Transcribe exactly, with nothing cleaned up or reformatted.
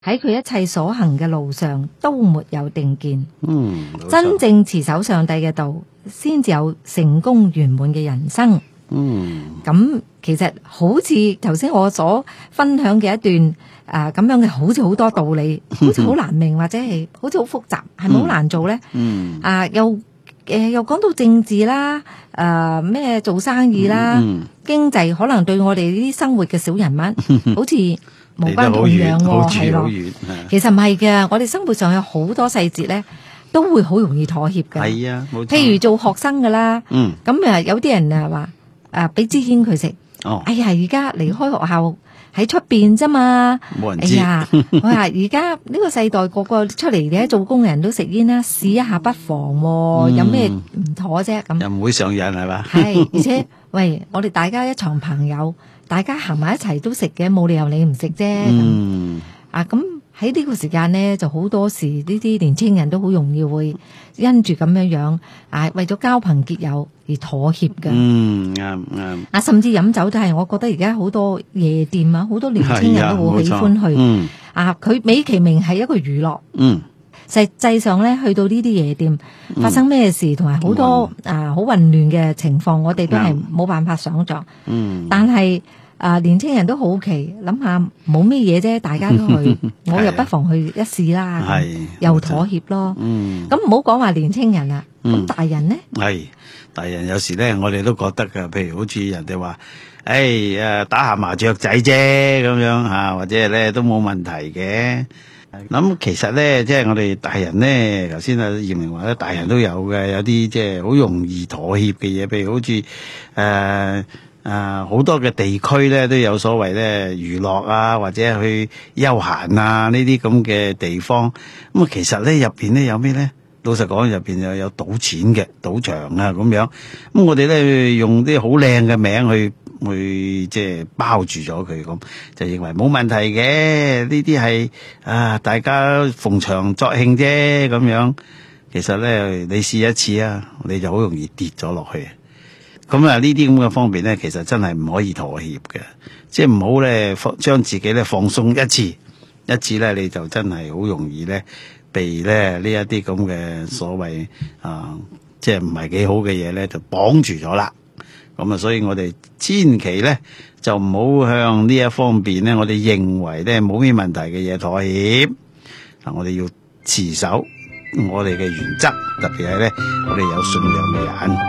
喺佢一切所行嘅路上都沒有定見。 嗯， 真正持守上帝嘅道，先至有成功圓滿嘅人生。 嗯， 咁其實好似頭先我所分享嘅一段誒咁樣嘅，好似好多道理，好似好難明或者係好似好複雜，係咪好難做呢？ 嗯， 啊又誒又講到政治啦，誒咩做生意啦， 嗯， 經濟可能對我哋呢啲生活嘅小人物，好似無關痛癢喎， 好係咯。 遠， 其實唔係嘅，我哋生活上有好多細節咧，都會好容易妥協嘅。 係啊，冇錯。 譬如做學生噶啦， 嗯， 咁啊有啲人啊話誒俾支煙佢食， 哦， 哎呀而家離開學校喺出邊啫嘛， 冇人知。 哎呀，我話而家呢個世代個個出嚟嘅做工人都食煙啦，試一下不妨喎， 嗯有咩唔妥啫咁。 又唔會上癮係嘛？ 係，而且喂，我哋大家一床朋友，大家行埋一齊都食嘅，冇理由你唔食啫。咁嗯， 啊，咁喺呢個時間呢，就好多時呢啲年青人都好容易會因住咁樣樣啊，為咗交朋結友而妥協嘅。 嗯，啱啱。 啊，甚至飲酒都係，我覺得而家好多夜店啊，好多年青人都好喜歡去。 嗯， 啊，佢美其名係一個娛樂， 嗯， 實際上咧去到呢啲夜店發生咩事，同埋好多啊好混亂嘅情況，我哋都係冇辦法想像。 嗯， 但係啊，年青人都好奇，諗下冇咩嘢啫，大家都去，我又不妨去一試啦， 係又妥協咯。 嗯， 咁唔好講話年青人啦，咁大人呢？ 係大人有時咧，我哋都覺得噶，譬如好似人哋話，誒誒打下麻雀仔啫咁樣吓，或者係咧都冇問題嘅。咁其實咧，即係我哋大人咧，頭先阿葉明話咧，大人都有嘅，有啲即係好容易妥協嘅嘢，譬如好似誒。呃啊，好多嘅地區咧都有所謂咧娛樂啊，或者去休閒啊呢啲咁嘅地方。咁啊，其實咧入邊咧有咩咧？老實講，入邊又有賭錢嘅賭場啊咁樣。咁我哋咧用啲好靚嘅名去去即係包住咗佢，咁就認為冇問題嘅。呢啲係啊，大家逢場作興啫咁樣。其實咧，你試一次啊，你就好容易跌咗落去。咁啊，呢啲咁嘅方面咧，其實真係唔可以妥協嘅，即係唔好咧放將自己咧放鬆一次，一次咧你就真係好容易咧被咧呢一啲咁嘅所謂啊，即係唔係幾好嘅嘢咧就綁住咗啦。咁啊，所以我哋千祈咧就唔好向呢一方面咧，我哋認為咧冇咩問題嘅嘢妥協。嗱，我哋要持守我哋嘅原則，特別係咧我哋有信仰嘅人。